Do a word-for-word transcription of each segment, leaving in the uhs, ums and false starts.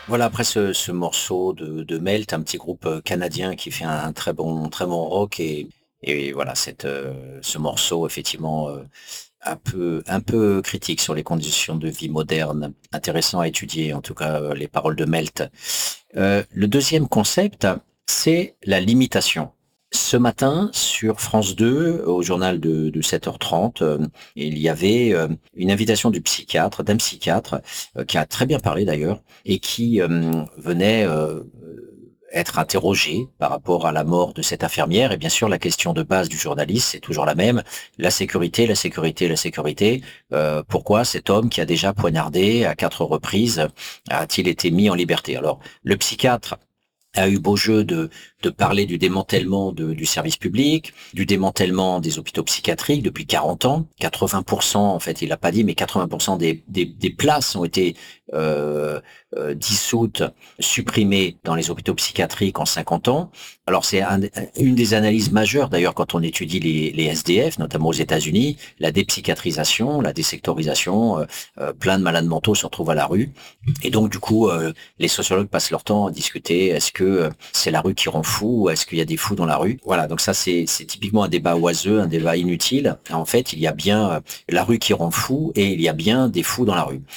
Voilà, après ce, ce morceau de, de Melt, un petit groupe euh, canadien qui fait un, un très bon, très bon rock et, et voilà, cette, euh, ce morceau effectivement euh, un peu, un peu critique sur les conditions de vie modernes, intéressant à étudier, en tout cas euh, les paroles de Melt. Euh, le deuxième concept, c'est la limitation. Ce matin, sur France deux, au journal de, de sept heures trente, euh, il y avait euh, une invitation du psychiatre, d'un psychiatre, euh, qui a très bien parlé d'ailleurs, et qui euh, venait euh, être interrogé par rapport à la mort de cette infirmière. Et bien sûr, la question de base du journaliste, c'est toujours la même. La sécurité, la sécurité, la sécurité. Euh, pourquoi cet homme qui a déjà poignardé à quatre reprises a-t-il été mis en liberté? Alors, le psychiatre a eu beau jeu de, de parler du démantèlement de- du service public, du démantèlement des hôpitaux psychiatriques depuis quarante ans. quatre-vingts pour cent, en fait, il l'a pas dit, mais quatre-vingts pour cent des, des, des places ont été euh, euh, dissoutes, supprimées dans les hôpitaux psychiatriques en cinquante ans. Alors, c'est un- une des analyses majeures, d'ailleurs, quand on étudie les, les S D F, notamment aux États-Unis, la dépsychiatrisation, la désectorisation, euh, euh, plein de malades mentaux se retrouvent à la rue. Et donc, du coup, euh, les sociologues passent leur temps à discuter, est-ce que euh, c'est la rue qui rend fou ou est-ce qu'il y a des fous dans la rue? Voilà, donc ça, c'est c'est typiquement un débat oiseux, un débat inutile. En fait, il y a bien euh, la rue qui rend fou et il y a bien des fous dans la rue.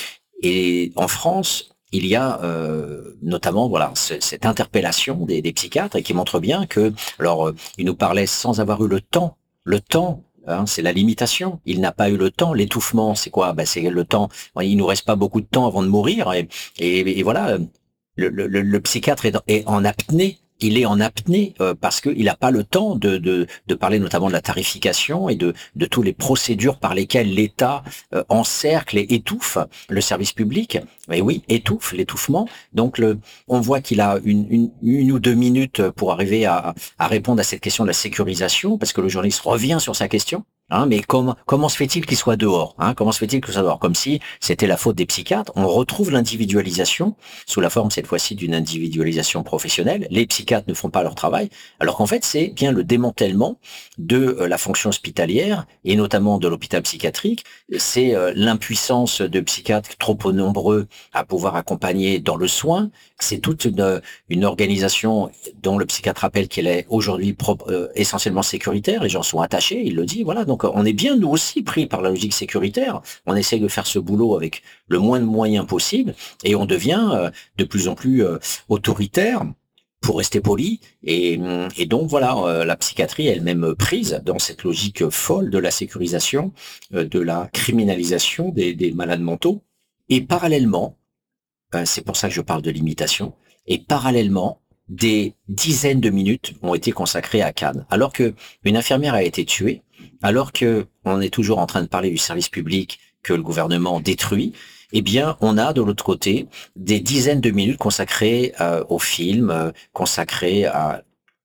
Et en France, il y a euh, notamment voilà ce- cette interpellation des, des psychiatres et qui montre bien que, alors, euh, il nous parlait sans avoir eu le temps, le temps. Hein, c'est la limitation. Il n'a pas eu le temps. L'étouffement, c'est quoi? Ben, c'est le temps. Il nous reste pas beaucoup de temps avant de mourir. Et, et, et voilà, le, le, le, le psychiatre est, dans- est en apnée. Il est en apnée euh, parce qu'il n'a pas le temps de, de, de parler notamment de la tarification et de, de toutes les procédures par lesquelles l'État euh, encercle et étouffe le service public. Mais oui, étouffe, l'étouffement. Donc, le, on voit qu'il a une, une, une ou deux minutes pour arriver à, à répondre à cette question de la sécurisation, parce que le journaliste revient sur sa question. Hein, mais comment, comment se fait-il qu'il soit dehors? Hein, comment se fait-il qu'il soit dehors? Comme si c'était la faute des psychiatres. On retrouve l'individualisation sous la forme cette fois-ci d'une individualisation professionnelle. Les psychiatres ne font pas leur travail, alors qu'en fait c'est bien le démantèlement de euh, la fonction hospitalière et notamment de l'hôpital psychiatrique. C'est euh, l'impuissance de psychiatres trop peu nombreux à pouvoir accompagner dans le soin. C'est toute une, une organisation dont le psychiatre rappelle qu'elle est aujourd'hui propre, euh, essentiellement sécuritaire. Les gens sont attachés, il le dit. Voilà, donc on est bien nous aussi pris par la logique sécuritaire. On essaye de faire ce boulot avec le moins de moyens possible et on devient euh, de plus en plus euh, autoritaire pour rester poli. Et, et donc voilà, euh, la psychiatrie elle-même prise dans cette logique folle de la sécurisation, euh, de la criminalisation des, des malades mentaux. Et parallèlement, euh, c'est pour ça que je parle de limitation, et parallèlement, des dizaines de minutes ont été consacrées à Cannes. Alors que une infirmière a été tuée, alors que on est toujours en train de parler du service public que le gouvernement détruit, eh bien, on a de l'autre côté des dizaines de minutes consacrées euh, au film, euh, consacrées à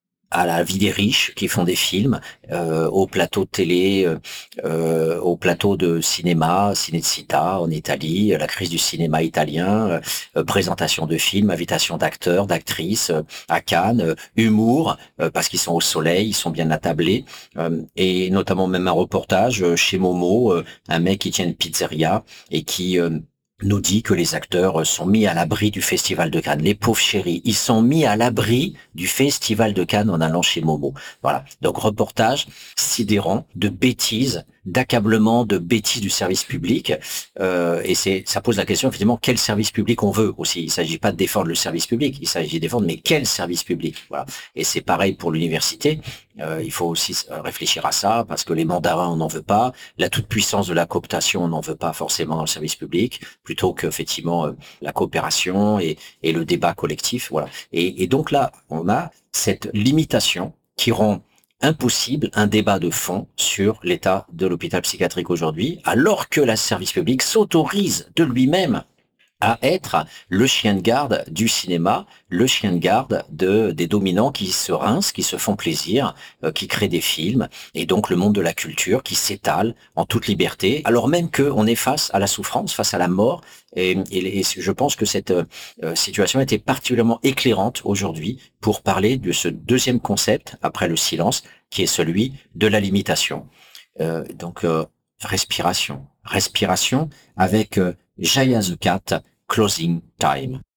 à la vie des riches qui font des films, euh, au plateau de télé, euh, euh, au plateau de cinéma, Cinecittà en Italie, la crise du cinéma italien, euh, euh, présentation de films, invitation d'acteurs, d'actrices euh, à Cannes, euh, humour, euh, parce qu'ils sont au soleil, ils sont bien attablés, euh, et notamment même un reportage euh, chez Momo, euh, un mec qui tient une pizzeria et qui euh, nous dit que les acteurs sont mis à l'abri du Festival de Cannes. Les pauvres chéris, ils sont mis à l'abri du Festival de Cannes en allant chez Momo. Voilà. Donc, reportage sidérant de bêtises, d'accablement, de bêtises du service public. Euh, et c'est, ça pose la question, effectivement, quel service public on veut aussi. Il s'agit pas de défendre le service public, il s'agit de défendre, mais quel service public? Voilà. Et c'est pareil pour l'université. Euh, il faut aussi réfléchir à ça, parce que les mandarins, on n'en veut pas. La toute-puissance de la cooptation, on n'en veut pas forcément dans le service public, plutôt que effectivement euh, la coopération et, et le débat collectif. Voilà. Et, et donc là, on a cette limitation qui rend impossible un débat de fond sur l'état de l'hôpital psychiatrique aujourd'hui, alors que le service public s'autorise de lui-même à être le chien de garde du cinéma, le chien de garde de, des dominants qui se rincent, qui se font plaisir, euh, qui créent des films, et donc le monde de la culture qui s'étale en toute liberté, alors même qu'on est face à la souffrance, face à la mort, et, et, et je pense que cette euh, situation était particulièrement éclairante aujourd'hui pour parler de ce deuxième concept, après le silence, qui est celui de la limitation. Euh, donc, euh, respiration. Respiration avec euh, Jaya the Cat, Closing Time.